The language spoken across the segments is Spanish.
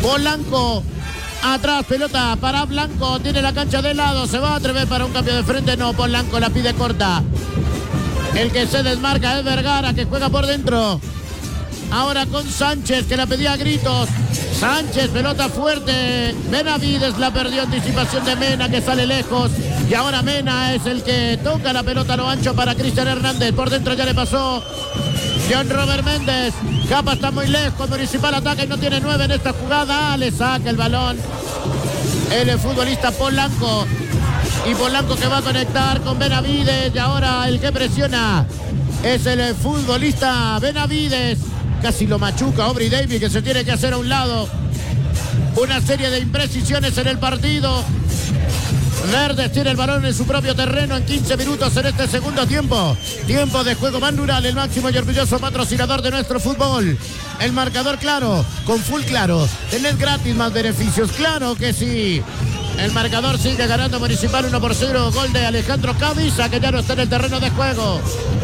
Polanco. Atrás, pelota para Blanco. Tiene la cancha de lado. Se va a atrever para un cambio de frente. No, Polanco la pide corta. El que se desmarca es Vergara, que juega por dentro. Ahora con Sánchez, que la pedía a gritos. Sánchez, pelota fuerte. Benavides la perdió. Anticipación de Mena, que sale lejos. Y ahora Mena es el que toca la pelota a lo ancho para Cristian Hernández. Por dentro ya le pasó John Robert Méndez. Capa está muy lejos. Municipal ataca y no tiene 9 en esta jugada. Le saca el balón el futbolista Polanco. Y Polanco que va a conectar con Benavides. Y ahora el que presiona es el futbolista Benavides. Casi lo machuca Aubrey Davis, que se tiene que hacer a un lado. Una serie de imprecisiones en el partido. Verdes tiene el balón en su propio terreno en 15 minutos en este segundo tiempo. Tiempo de juego Ban Rural, el máximo y orgulloso patrocinador de nuestro fútbol. El marcador claro, con full claro. Tenés gratis más beneficios, claro que sí. El marcador sigue ganando Municipal 1-0. Gol de Alejandro Cabiza, que ya no está en el terreno de juego.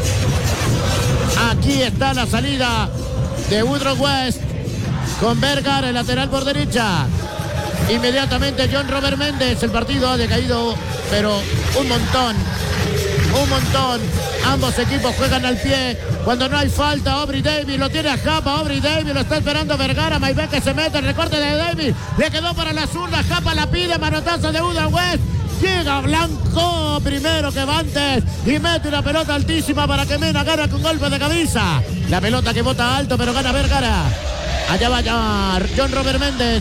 Aquí está la salida de Woodrow West con Vergara, el lateral por derecha. Inmediatamente John Robert Méndez. El partido ha decaído, pero un montón. Ambos equipos juegan al pie. Cuando no hay falta, Aubrey Davis lo tiene a Japa. Aubrey Davis lo está esperando Vergara. Maibé que se mete, el recorte de Davis. Le quedó para la zurda. Japa la pide. Manotazo de Woodrow West. Llega Blanco primero que va antes y mete una pelota altísima para que Mena gana con golpe de cabeza. La pelota que bota alto, pero gana Vergara. Allá va ya John Robert Méndez.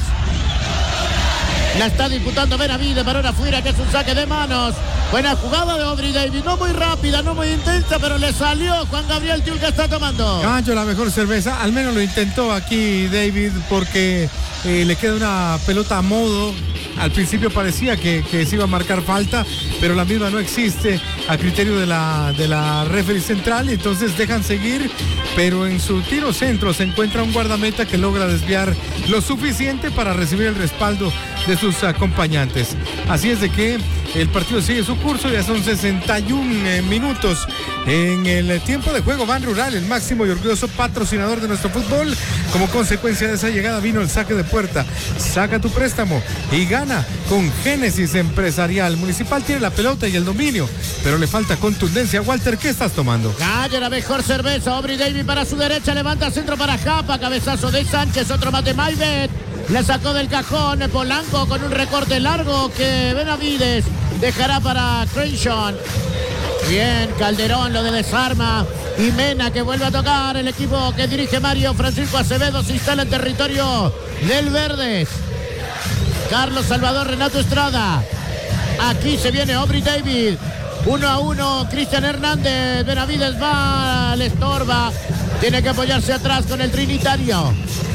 La está disputando Benavides, balón afuera, que es un saque de manos. Buena jugada de Aubrey Davis, no muy rápida, no muy intensa, pero le salió Juan Gabriel Tiul, que está tomando. Gancho, la mejor cerveza, al menos lo intentó aquí David, porque le queda una pelota a modo. Al principio parecía que se iba a marcar falta, pero la misma no existe a criterio de la referee central, entonces dejan seguir, pero en su tiro centro se encuentra un guardameta que logra desviar lo suficiente para recibir el respaldo de sus acompañantes. Así es de que el partido sigue su curso, ya son 61 minutos en el tiempo de juego. Ban Rural, el máximo y orgulloso patrocinador de nuestro fútbol. Como consecuencia de esa llegada vino el saque de puerta. Saca tu préstamo y gana con Génesis Empresarial. Municipal tiene la pelota y el dominio, pero le falta contundencia. Walter, ¿qué estás tomando? Calle, la mejor cerveza. Aubrey Davis para su derecha, levanta centro para Japa, cabezazo de Sánchez, otro mate Maibet. Le sacó del cajón Polanco con un recorte largo que Benavides dejará para Crenshaw. Bien, Calderón lo desarma. Y Mena que vuelve a tocar. El equipo que dirige Mario Francisco Acevedo se instala en territorio del Verdes. Carlos Salvador, Renato Estrada. Aquí se viene Aubrey Davis. 1-1, Cristian Hernández. Benavides va, le estorba. Tiene que apoyarse atrás con el trinitario.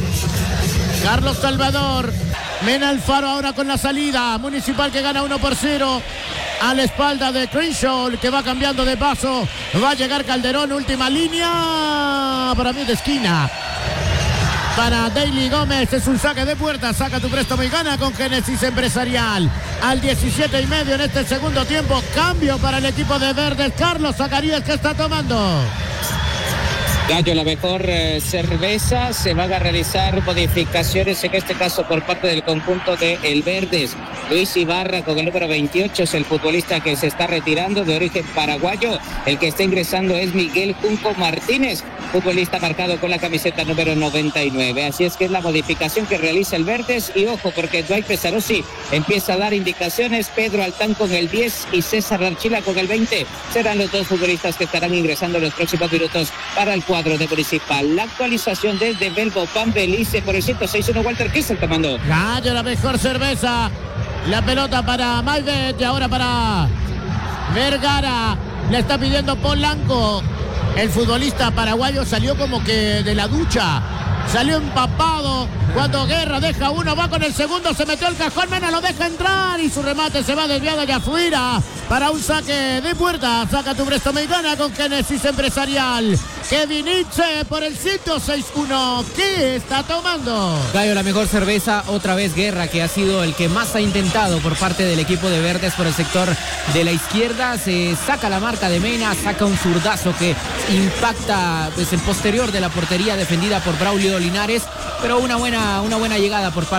Carlos Salvador. Mena Alfaro ahora con la salida. Municipal que gana 1-0. A la espalda de Crenshaw, que va cambiando de paso. Va a llegar Calderón, última línea. Para mí de esquina. Para Daily Gómez, es un saque de puerta. Saca tu préstamo y gana con Génesis Empresarial. Al 17:30 en este segundo tiempo. Cambio para el equipo de Verdes. Carlos Zacarías, que está tomando. Gallo, la mejor cerveza. Se van a realizar modificaciones, en este caso por parte del conjunto de El Verdes. Luis Ibarra con el número 28 es el futbolista que se está retirando, de origen paraguayo. El que está ingresando es Miguel Junco Martínez, futbolista marcado con la camiseta número 99. Así es que es la modificación que realiza El Verdes. Y ojo, porque Dwight Pesarossi empieza a dar indicaciones. Pedro Altán con el 10 y César Archila con el 20 serán los dos futbolistas que estarán ingresando en los próximos minutos para el cuadro de Municipal. La actualización desde Belmopán Belice por el 106.1. Walter, ¿qué está tomando? Gallo, la mejor cerveza. La pelota para Maibet y ahora para Vergara. Le está pidiendo Polanco. El futbolista paraguayo salió como que de la ducha. Salió empapado. Cuando Guerra deja uno, va con el segundo, se metió el cajón, Mena lo deja entrar y su remate se va desviado allá afuera para un saque de puerta. Saca tu préstamo y gana con Génesis Empresarial. Kevin Itze por el 106.1. ¿Qué está tomando? Gallo, la mejor cerveza, otra vez Guerra, que ha sido el que más ha intentado por parte del equipo de Verdes por el sector de la izquierda. Se saca la marca de Mena, saca un zurdazo que impacta pues el posterior de la portería defendida por Braulio Linares, pero una buena llegada por parte